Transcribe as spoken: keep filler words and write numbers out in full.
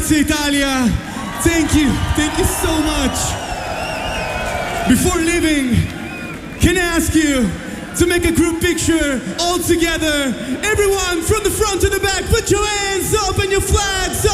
Grazie Italia. Thank you. Thank you so much. Before leaving, can I ask you to make a group picture all together? Everyone from the front to the back, put your hands up and your flags